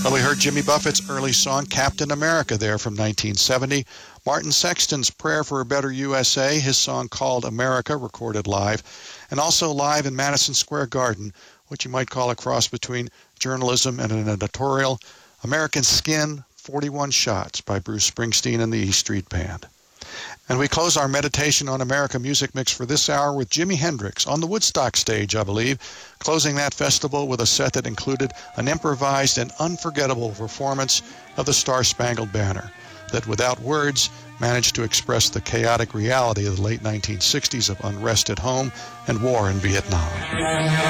Well, we heard Jimmy Buffett's early song, Captain America, there from 1970. Martin Sexton's Prayer for a Better USA, his song called America, recorded live. And also live in Madison Square Garden, what you might call a cross between journalism and an editorial, American Skin, 41 Shots by Bruce Springsteen and the E Street Band. And we close our meditation on America music mix for this hour with Jimi Hendrix on the Woodstock stage, I believe, closing that festival with a set that included an improvised and unforgettable performance of the Star-Spangled Banner that, without words, managed to express the chaotic reality of the late 1960s of unrest at home and war in Vietnam.